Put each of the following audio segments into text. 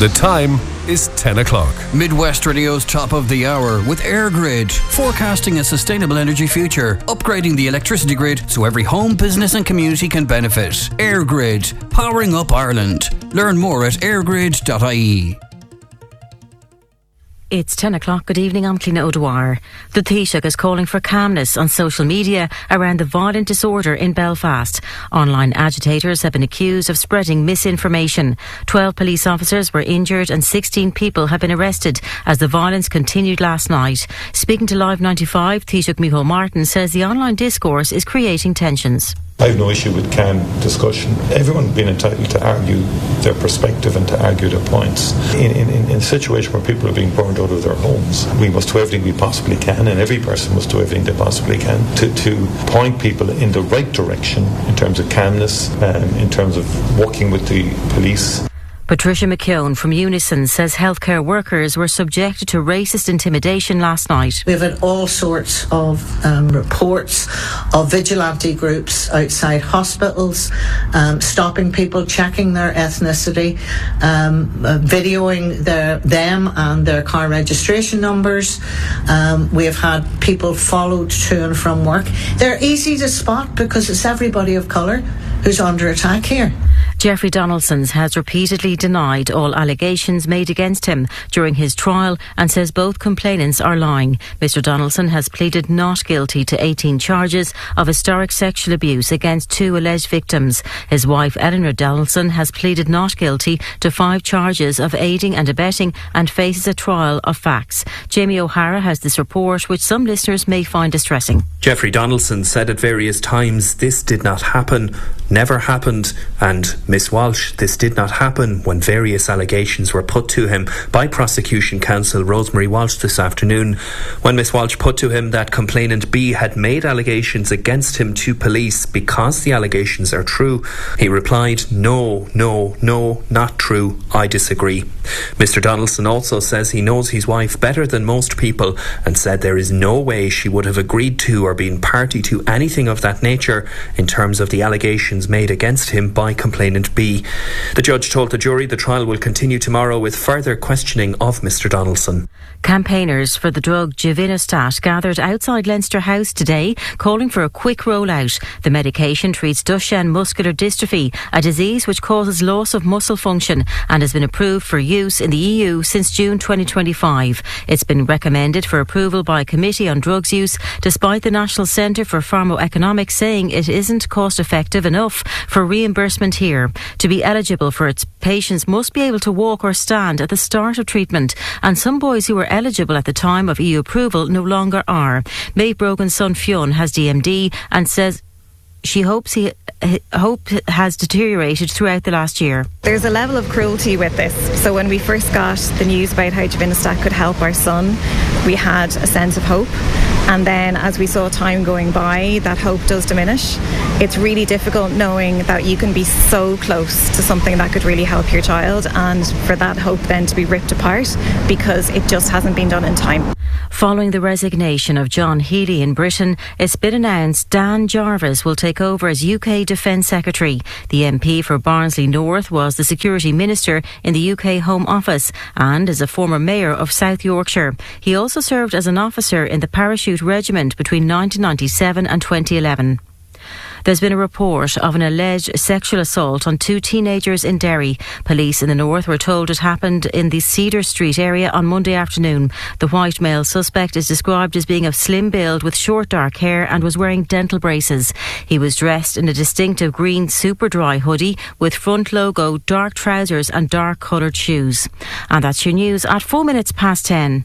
The time is 10 o'clock. Midwest Radio's top of the hour with EirGrid, forecasting a sustainable energy future, upgrading the electricity grid so every home, business and community can benefit. EirGrid, powering up Ireland. Learn more at airgrid.ie. It's 10 o'clock. Good evening, I'm Cliona O'Dwyer. The Taoiseach is calling for calmness on social media around the violent disorder in Belfast. Online agitators have been accused of spreading misinformation. 12 police officers were injured and 16 people have been arrested as the violence continued last night. Speaking to Live 95, Taoiseach Micheál Martin says the online discourse is creating tensions. I have no issue with calm discussion. Everyone being entitled to argue their perspective and to argue their points. In a situation where people are being burned out of their homes, we must do everything we possibly can, and every person must do everything they possibly can to point people in the right direction in terms of calmness, in terms of working with the police. Patricia McKeown from Unison says healthcare workers were subjected to racist intimidation last night. We've had all sorts of reports of vigilante groups outside hospitals, stopping people, checking their ethnicity, videoing them and their car registration numbers. We have had people followed to and from work. They're easy to spot because it's everybody of colour who's under attack here. Jeffrey Donaldson has repeatedly denied all allegations made against him during his trial and says both complainants are lying. Mr Donaldson has pleaded not guilty to 18 charges of historic sexual abuse against 2 alleged victims. His wife Eleanor Donaldson has pleaded not guilty to 5 charges of aiding and abetting and faces a trial of facts. Jamie O'Hara has this report, which some listeners may find distressing. Jeffrey Donaldson said at various times this did not happen, never happened, and Miss Walsh, this did not happen when various allegations were put to him by prosecution counsel Rosemary Walsh this afternoon. When Miss Walsh put to him that complainant B had made allegations against him to police because the allegations are true, he replied, no, not true, I disagree. Mr Donaldson also says he knows his wife better than most people and said there is no way she would have agreed to or been party to anything of that nature in terms of the allegations made against him by complainant B. The judge told the jury the trial will continue tomorrow with further questioning of Mr Donaldson. Campaigners for the drug Givinostat gathered outside Leinster House today, calling for a quick rollout. The medication treats Duchenne muscular dystrophy, a disease which causes loss of muscle function and has been approved for use in the EU since June 2025. It's been recommended for approval by a committee on drugs use, despite the National Centre for Pharmacoeconomics saying it isn't cost effective enough for reimbursement here. To be eligible for it, patients must be able to walk or stand at the start of treatment, and some boys who were eligible at the time of EU approval no longer are. Maeve Brogan's son Fionn has DMD and says she hopes hope has deteriorated throughout the last year. There's a level of cruelty with this. So when we first got the news about how Givinostat could help our son, we had a sense of hope. And then as we saw time going by, that hope does diminish. It's really difficult knowing that you can be so close to something that could really help your child, and for that hope then to be ripped apart because it just hasn't been done in time. Following the resignation of John Healey in Britain, it's been announced Dan Jarvis will take over as UK Defence Secretary. The MP for Barnsley North was the Security Minister in the UK Home Office and is a former Mayor of South Yorkshire. He also served as an officer in the Parachute Regiment between 1997 and 2011. There's been a report of an alleged sexual assault on 2 teenagers in Derry. Police in the north were told it happened in the Cedar Street area on Monday afternoon. The white male suspect is described as being of slim build with short dark hair and was wearing dental braces. He was dressed in a distinctive green Superdry hoodie with front logo, dark trousers and dark coloured shoes. And that's your news at 4 minutes past 10.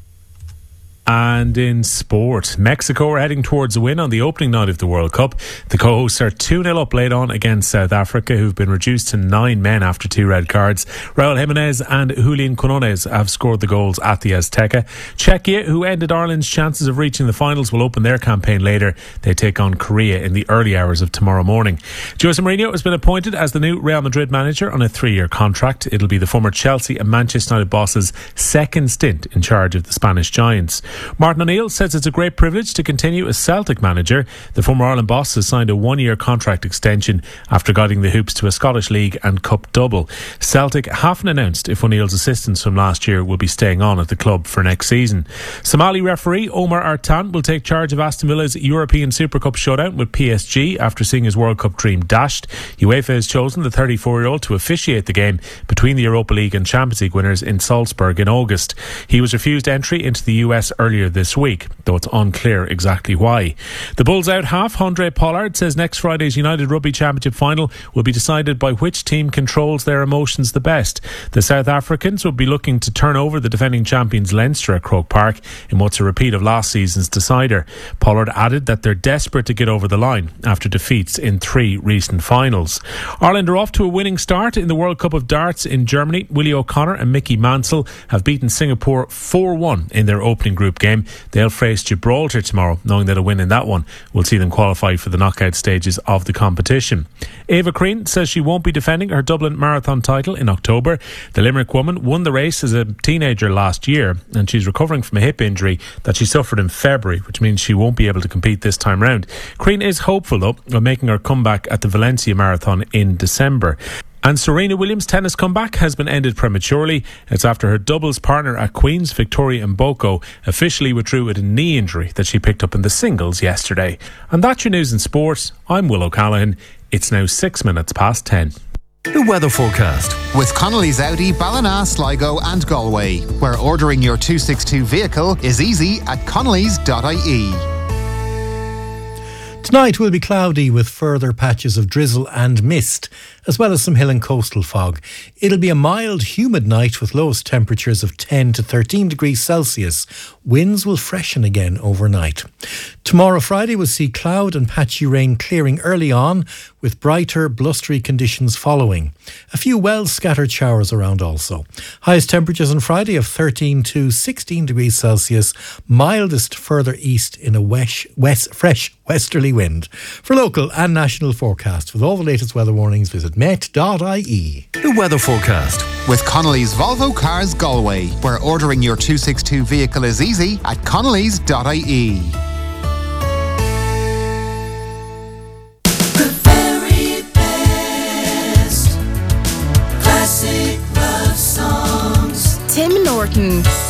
And in sport, Mexico are heading towards a win on the opening night of the World Cup. The co-hosts are 2-0 up late on against South Africa, who've been reduced to 9 men after 2 red cards. Raul Jimenez and Julian Quinones have scored the goals at the Azteca. Czechia, who ended Ireland's chances of reaching the finals, will open their campaign later. They take on Korea in the early hours of tomorrow morning. Jose Mourinho has been appointed as the new Real Madrid manager on a 3-year contract. It'll be the former Chelsea and Manchester United boss's second stint in charge of the Spanish Giants. Martin O'Neill says it's a great privilege to continue as Celtic manager. The former Ireland boss has signed a 1-year contract extension after guiding the Hoops to a Scottish League and Cup double. Celtic haven't announced if O'Neill's assistants from last year will be staying on at the club for next season. Somali referee Omar Artan will take charge of Aston Villa's European Super Cup showdown with PSG after seeing his World Cup dream dashed. UEFA has chosen the 34-year-old to officiate the game between the Europa League and Champions League winners in Salzburg in August. He was refused entry into the US earlier this week, though it's unclear exactly why. The Bulls out half, Andre Pollard, says next Friday's United Rugby Championship final will be decided by which team controls their emotions the best. The South Africans will be looking to turn over the defending champions Leinster at Croke Park in what's a repeat of last season's decider. Pollard added that they're desperate to get over the line after defeats in 3 recent finals. Ireland are off to a winning start in the World Cup of Darts in Germany. Willie O'Connor and Mickey Mansell have beaten Singapore 4-1 in their opening group game. They'll face Gibraltar tomorrow, knowing that a win in that one will see them qualify for the knockout stages of the competition. Eva Crean says she won't be defending her Dublin Marathon title in October. The Limerick woman won the race as a teenager last year, and she's recovering from a hip injury that she suffered in February, which means she won't be able to compete this time round. Crean is hopeful, though, of making her comeback at the Valencia Marathon in December. And Serena Williams' tennis comeback has been ended prematurely. It's after her doubles partner at Queen's, Victoria Mboko, officially withdrew with a knee injury that she picked up in the singles yesterday. And that's your news in sport. I'm Will O'Callaghan. It's now 6 minutes past 10. The weather forecast with Connolly's Audi, Ballina, Sligo and Galway, where ordering your 262 vehicle is easy at connellys.ie. Tonight will be cloudy with further patches of drizzle and mist, as well as some hill and coastal fog. It'll be a mild, humid night with lowest temperatures of 10 to 13 degrees Celsius. Winds will freshen again overnight. Tomorrow, Friday, will see cloud and patchy rain clearing early on, with brighter, blustery conditions following. A few well-scattered showers around also. Highest temperatures on Friday of 13 to 16 degrees Celsius, mildest further east in a fresh westerly wind. For local and national forecasts, with all the latest weather warnings, visit met.ie. The weather forecast with Connolly's Volvo Cars Galway, where ordering your 262 vehicle is easy at connellys.ie.